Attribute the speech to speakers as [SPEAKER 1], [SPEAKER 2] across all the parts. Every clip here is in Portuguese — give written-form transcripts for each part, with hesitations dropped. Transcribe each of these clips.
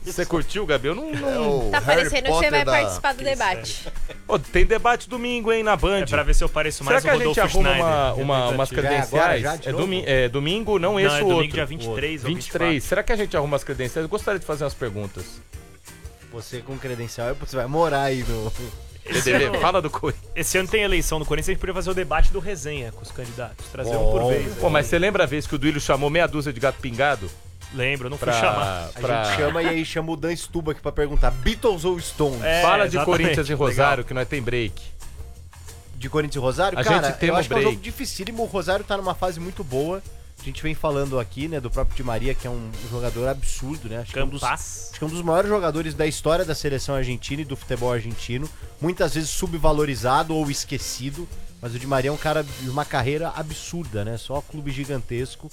[SPEAKER 1] Você curtiu, Gabi? Eu não...
[SPEAKER 2] Tá parecendo que você vai participar do debate.
[SPEAKER 1] Ô, tem debate domingo, hein, na Band.
[SPEAKER 3] É pra ver se eu pareço mais
[SPEAKER 1] Será
[SPEAKER 3] o
[SPEAKER 1] que a gente
[SPEAKER 3] Rodolfo
[SPEAKER 1] arruma
[SPEAKER 3] Schneider.
[SPEAKER 1] umas credenciais?
[SPEAKER 4] Já de
[SPEAKER 1] É domingo, não esse
[SPEAKER 3] é
[SPEAKER 1] outro.
[SPEAKER 3] domingo dia 23 ou
[SPEAKER 1] 23. Será que a gente arruma as credenciais? Eu gostaria de fazer umas perguntas.
[SPEAKER 4] Você com credencial, você vai morar aí no...
[SPEAKER 1] Fala do Corinthians.
[SPEAKER 3] Esse ano tem eleição no Corinthians, a gente podia fazer o debate do resenha com os candidatos. Trazer um por vez.
[SPEAKER 1] Pô, mas você lembra a vez que o Duílio chamou meia dúzia de gato pingado?
[SPEAKER 3] Lembro, não fui chamar.
[SPEAKER 4] A gente chama e aí chama o Dan Stuba aqui pra perguntar, Beatles ou Stones?
[SPEAKER 1] Fala de
[SPEAKER 3] exatamente.
[SPEAKER 1] Corinthians e Rosário,
[SPEAKER 3] Legal.
[SPEAKER 1] que nós tem break.
[SPEAKER 4] De Corinthians e Rosário?
[SPEAKER 1] A
[SPEAKER 4] Cara,
[SPEAKER 1] gente tem
[SPEAKER 4] eu
[SPEAKER 1] um
[SPEAKER 4] acho que é um
[SPEAKER 1] break.
[SPEAKER 4] jogo dificílimo. O Rosário tá numa fase muito boa. A gente vem falando aqui, né, do próprio Di Maria, que é um jogador absurdo, né? Acho que é um dos maiores jogadores da história da seleção argentina e do futebol argentino. Muitas vezes subvalorizado ou esquecido. Mas o Di Maria é um cara de uma carreira absurda, né? Só clube gigantesco.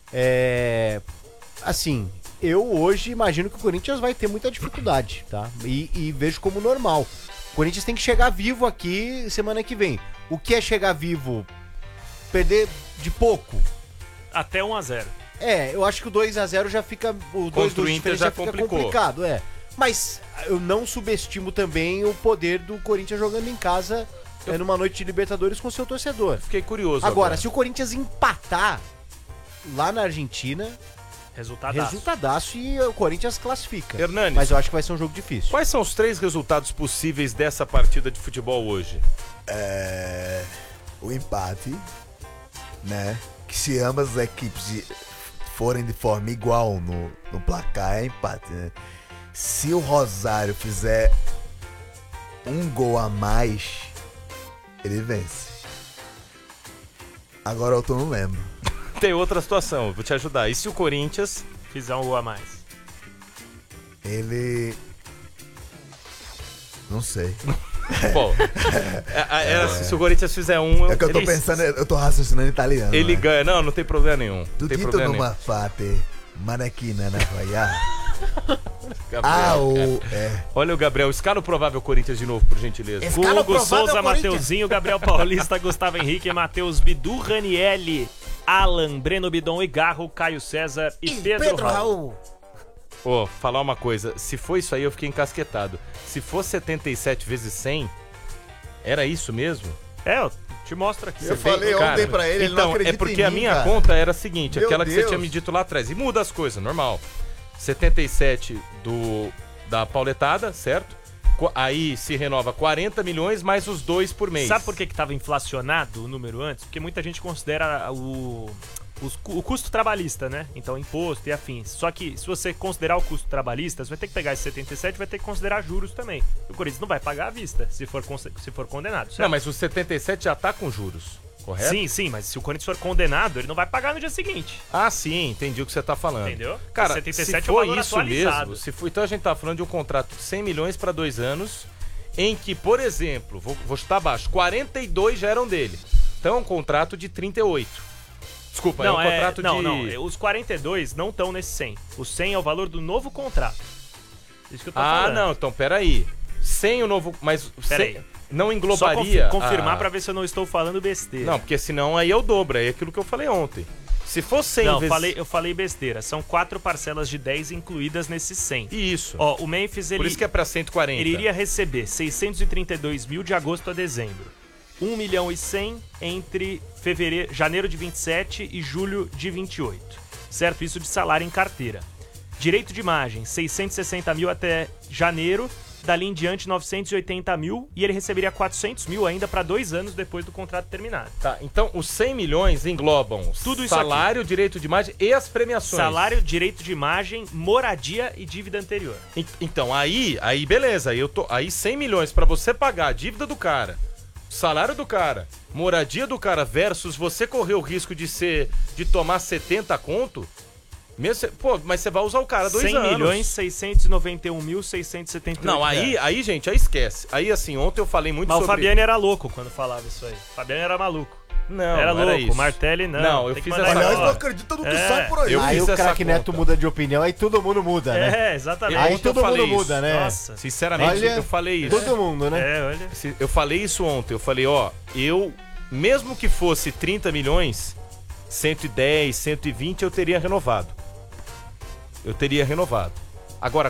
[SPEAKER 4] Assim, eu hoje imagino que o Corinthians vai ter muita dificuldade, tá? E vejo como normal. O Corinthians tem que chegar vivo aqui semana que vem. O que é chegar vivo? Perder de pouco?
[SPEAKER 3] Até 1-0.
[SPEAKER 4] Eu acho que o 2-0 já fica... O 2-2
[SPEAKER 1] Contra o Inter já
[SPEAKER 4] fica
[SPEAKER 1] complicou.
[SPEAKER 4] complicado, Mas eu não subestimo também o poder do Corinthians jogando em casa numa noite de Libertadores com seu torcedor.
[SPEAKER 1] Fiquei curioso
[SPEAKER 4] Agora, se o Corinthians empatar lá na Argentina, resultadaço e o Corinthians classifica.
[SPEAKER 1] Hernanes,
[SPEAKER 4] Mas eu acho que vai ser um jogo difícil.
[SPEAKER 1] quais são os 3 resultados possíveis dessa partida de futebol hoje?
[SPEAKER 5] O empate, né? Que se ambas as equipes forem de forma igual no placar, é empate, né? Se o Rosário fizer um gol a mais, ele vence. Agora eu não lembro.
[SPEAKER 1] Tem outra situação, vou te ajudar. E se o Corinthians
[SPEAKER 3] Fizer um gol a mais?
[SPEAKER 5] Ele... Não sei.
[SPEAKER 1] Bom, se o Corinthians fizer um...
[SPEAKER 5] É que eu tô pensando, eu tô raciocinando em italiano.
[SPEAKER 1] Ele
[SPEAKER 5] né?
[SPEAKER 1] ganha. Não tem problema nenhum.
[SPEAKER 5] Tu
[SPEAKER 1] Não tem
[SPEAKER 5] dito
[SPEAKER 1] problema
[SPEAKER 5] numa
[SPEAKER 1] nenhum.
[SPEAKER 5] fate, manekina na raia.
[SPEAKER 1] Gabriel, Olha o Gabriel, escala o provável Corinthians de novo, por gentileza.
[SPEAKER 4] Escala o
[SPEAKER 3] Hugo
[SPEAKER 4] provável
[SPEAKER 3] Souza,
[SPEAKER 4] Corinthians.
[SPEAKER 3] Mateuzinho, Gabriel Paulista, Gustavo Henrique, Matheus Bidu, Ranielli, Alan, Breno Bidon e Garro, Caio César e Pedro Raul.
[SPEAKER 1] Ô, falar uma coisa, se for isso aí eu fiquei encasquetado. Se for 77 vezes 100, era isso mesmo?
[SPEAKER 3] Eu te mostro aqui.
[SPEAKER 5] Eu falei ontem pra ele, ele não
[SPEAKER 1] então,
[SPEAKER 5] acredita
[SPEAKER 1] é porque
[SPEAKER 5] em
[SPEAKER 1] a
[SPEAKER 5] mim,
[SPEAKER 1] minha
[SPEAKER 5] cara.
[SPEAKER 1] conta era a seguinte,
[SPEAKER 5] Meu
[SPEAKER 1] aquela que você
[SPEAKER 5] Deus.
[SPEAKER 1] tinha me dito lá atrás. E muda as coisas, normal. 77 da pauletada, certo? Aí se renova 40 milhões mais os 2 por mês.
[SPEAKER 3] Sabe por que tava inflacionado o número antes? Porque muita gente considera o custo trabalhista, né? Então, imposto e afins. Só que, se você considerar o custo trabalhista, você vai ter que pegar esse 77 e vai ter que considerar juros também. O Corinthians não vai pagar à vista, se for condenado, certo?
[SPEAKER 1] Não, mas o 77 já tá com juros, correto?
[SPEAKER 3] Sim, mas se o Corinthians for condenado, ele não vai pagar no dia seguinte.
[SPEAKER 1] Ah, sim, entendi o que você tá falando.
[SPEAKER 3] Entendeu?
[SPEAKER 1] Cara,
[SPEAKER 3] 77
[SPEAKER 1] se
[SPEAKER 3] é o
[SPEAKER 1] for
[SPEAKER 3] valor
[SPEAKER 1] isso
[SPEAKER 3] atualizado.
[SPEAKER 1] mesmo, então a gente tá falando de um contrato de 100 milhões para 2 anos, em que, por exemplo, vou chutar baixo, 42 já eram dele. Então é um contrato de 38. Desculpa, é um contrato de...
[SPEAKER 3] Não, os 42 não estão nesse 100. O 100 é o valor do novo contrato. Isso que eu tô falando.
[SPEAKER 1] não, então peraí. 100 o novo... Mas
[SPEAKER 3] Peraí.
[SPEAKER 1] 100 não
[SPEAKER 3] Só
[SPEAKER 1] englobaria...
[SPEAKER 3] confirmar pra ver se eu não estou falando besteira.
[SPEAKER 1] Não, porque senão aí é o dobro, aí é aquilo que eu falei ontem. Se for 100
[SPEAKER 3] Não,
[SPEAKER 1] vezes...
[SPEAKER 3] eu falei besteira. São 4 parcelas de 10 incluídas nesse 100.
[SPEAKER 1] Isso.
[SPEAKER 3] Ó, o Memphis,
[SPEAKER 1] Por isso que é pra 140.
[SPEAKER 3] ele iria receber 632 mil de agosto a dezembro. 1 milhão e 100 entre janeiro de 27 e julho de 28. Certo? Isso de salário em carteira. Direito de imagem, 660 mil até janeiro. Dali em diante, 980 mil. E ele receberia 400 mil ainda para 2 anos depois do contrato terminar.
[SPEAKER 1] Tá, então os 100 milhões englobam
[SPEAKER 3] Tudo isso
[SPEAKER 1] salário, direito de imagem e as premiações.
[SPEAKER 3] Salário, direito de imagem, moradia e dívida anterior.
[SPEAKER 1] Então, aí beleza, aí 100 milhões pra você pagar a dívida do cara, salário do cara, moradia do cara versus você correr o risco de tomar 70 conto, mas você vai usar o cara 2 anos.
[SPEAKER 3] 100 milhões, 691 mil, 678
[SPEAKER 1] Não, aí, gente, aí esquece. Aí, assim, ontem eu falei muito
[SPEAKER 3] Mas
[SPEAKER 1] sobre...
[SPEAKER 3] o Fabiano era louco quando falava isso aí. O Fabiano era maluco.
[SPEAKER 1] Não,
[SPEAKER 3] era
[SPEAKER 1] não
[SPEAKER 3] louco.
[SPEAKER 1] isso.
[SPEAKER 3] O Martelli não.
[SPEAKER 1] Não, eu
[SPEAKER 3] Tem que
[SPEAKER 1] fiz
[SPEAKER 3] mandar
[SPEAKER 1] essa...
[SPEAKER 5] Aliás,
[SPEAKER 3] embora.
[SPEAKER 5] não acredita no que sai por aí.
[SPEAKER 1] Eu
[SPEAKER 4] Aí
[SPEAKER 1] fiz
[SPEAKER 4] o
[SPEAKER 1] essa
[SPEAKER 4] craque
[SPEAKER 1] conta.
[SPEAKER 4] Neto muda de opinião, aí todo mundo muda, né?
[SPEAKER 3] Exatamente.
[SPEAKER 4] Aí
[SPEAKER 1] Ontem
[SPEAKER 4] todo
[SPEAKER 1] eu falei
[SPEAKER 4] mundo muda,
[SPEAKER 1] isso.
[SPEAKER 4] né?
[SPEAKER 3] Nossa.
[SPEAKER 1] Sinceramente,
[SPEAKER 4] Olha,
[SPEAKER 1] eu falei isso.
[SPEAKER 4] Todo mundo, né?
[SPEAKER 3] Olha.
[SPEAKER 1] Eu falei isso ontem. Eu falei, mesmo que fosse 30 milhões, 110, 120, eu teria renovado. Agora,